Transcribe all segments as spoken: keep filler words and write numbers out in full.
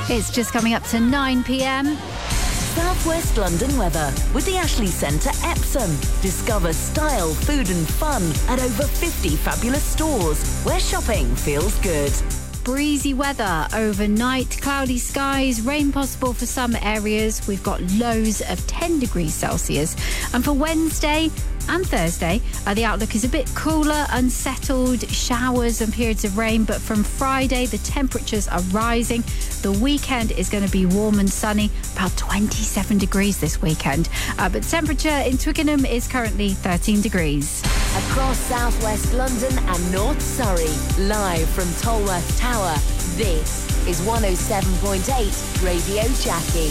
It's just coming up to nine p m. South West London weather with the Ashley Centre Epsom. Discover style, food and fun at over fifty fabulous stores where shopping feels good. Breezy weather overnight, cloudy skies, rain possible for some areas. We've got lows of ten degrees Celsius. And for Wednesday and Thursday, uh, the outlook is a bit cooler, unsettled, showers and periods of rain. But from Friday, the temperatures are rising. The weekend is going to be warm and sunny, about twenty-seven degrees this weekend. Uh, but temperature in Twickenham is currently thirteen degrees. Across South West London and North Surrey, live from Tolworth Tower, this is one oh seven point eight Radio Jackie.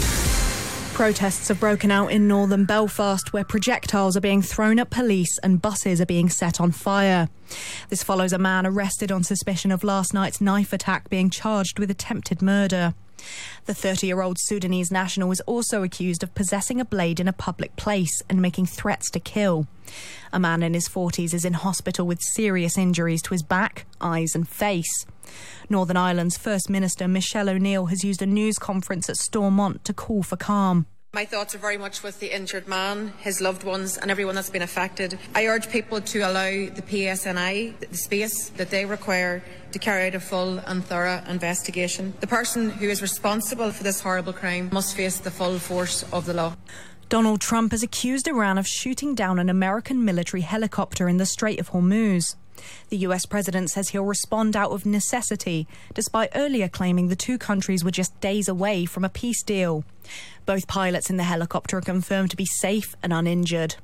Protests have broken out in northern Belfast, where projectiles are being thrown at police and buses are being set on fire. This follows a man arrested on suspicion of last night's knife attack being charged with attempted murder. The thirty-year-old Sudanese national is also accused of possessing a blade in a public place and making threats to kill. A man in his forties is in hospital with serious injuries to his back, eyes and face. Northern Ireland's First Minister Michelle O'Neill has used a news conference at Stormont to call for calm. My thoughts are very much with the injured man, his loved ones and everyone that's been affected. I urge people to allow the P S N I the space that they require to carry out a full and thorough investigation. The person who is responsible for this horrible crime must face the full force of the law. Donald Trump has accused Iran of shooting down an American military helicopter in the Strait of Hormuz. The U S president says he'll respond out of necessity, despite earlier claiming the two countries were just days away from a peace deal. Both pilots in the helicopter are confirmed to be safe and uninjured.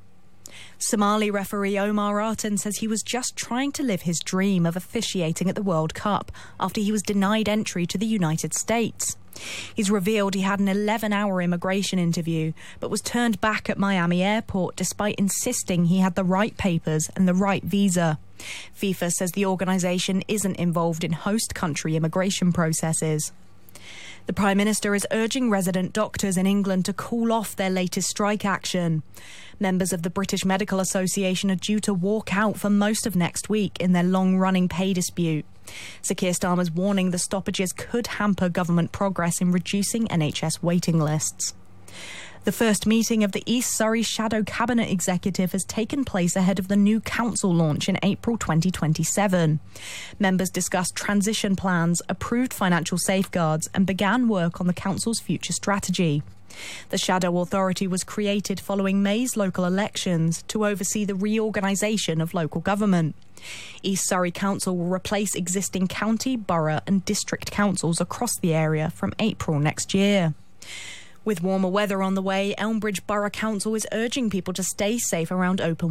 Somali referee Omar Artan says he was just trying to live his dream of officiating at the World Cup after he was denied entry to the United States. He's revealed he had an eleven-hour immigration interview, but was turned back at Miami airport despite insisting he had the right papers and the right visa. FIFA says the organisation isn't involved in host country immigration processes. The Prime Minister is urging resident doctors in England to cool off their latest strike action. Members of the British Medical Association are due to walk out for most of next week in their long-running pay dispute. Sir Keir Starmer's warning the stoppages could hamper government progress in reducing N H S waiting lists. The first meeting of the East Surrey Shadow Cabinet Executive has taken place ahead of the new council launch in April twenty twenty-seven. Members discussed transition plans, approved financial safeguards and began work on the council's future strategy. The Shadow Authority was created following May's local elections to oversee the reorganisation of local government. East Surrey Council will replace existing county, borough and district councils across the area from April next year. With warmer weather on the way, Elmbridge Borough Council is urging people to stay safe around open